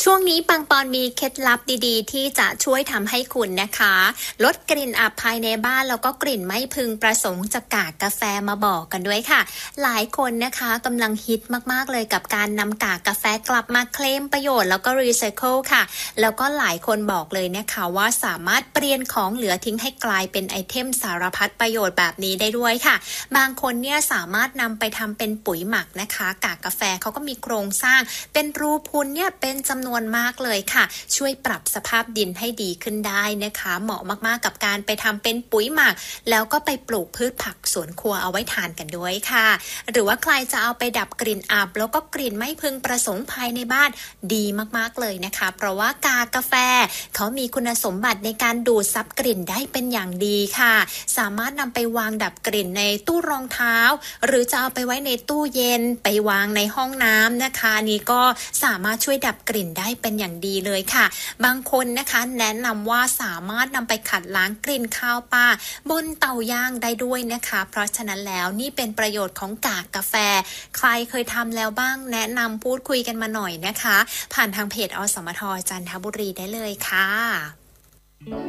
ช่วงนี้ปังปอนมีเคล็ดลับดีๆที่จะช่วยทำให้คุณนะคะลดกลิ่นอับภายในบ้านแล้วก็กลิ่นไม่พึงประสงค์จากกากกาแฟมาบอกกันด้วยค่ะหลายคนนะคะกำลังฮิตมากๆเลยกับการนำกากกาแฟกลับมาเคลมประโยชน์แล้วก็รีไซเคิลค่ะแล้วก็หลายคนบอกเลยนะคะว่าสามารถเปลี่ยนของเหลือทิ้งให้กลายเป็นไอเทมสารพัดประโยชน์แบบนี้ได้ด้วยค่ะบางคนเนี่ยสามารถนำไปทำเป็นปุ๋ยหมักนะคะกากกาแฟเขาก็มีโครงสร้างเป็นรูพุนเนี่ยเป็นจำนวนมากเลยค่ะช่วยปรับสภาพดินให้ดีขึ้นได้นะคะเหมาะมากๆกับการไปทำเป็นปุ๋ยหมักแล้วก็ไปปลูกพืชผักสวนครัวเอาไว้ทานกันด้วยค่ะหรือว่าใครจะเอาไปดับกลิ่นอับแล้วก็กลิ่นไม่พึงประสงค์ภายในบ้านดีมากๆเลยนะคะเพราะว่ากากกาแฟเขามีคุณสมบัติในการดูดซับกลิ่นได้เป็นอย่างดีค่ะสามารถนำไปวางดับกลิ่นในตู้รองเท้าหรือจะเอาไปไว้ในตู้เย็นไปวางในห้องน้ำนะคะนี่ก็สามารถช่วยดับกลิ่นได้เป็นอย่างดีเลยค่ะบางคนนะคะแนะนำว่าสามารถนำไปขัดล้างกลิ่นข้าวปลาบนเตาย่างได้ด้วยนะคะเพราะฉะนั้นแล้วนี่เป็นประโยชน์ของกากกาแฟใครเคยทำแล้วบ้างแนะนำพูดคุยกันมาหน่อยนะคะผ่านทางเพจอสมทจันทบุรีได้เลยค่ะ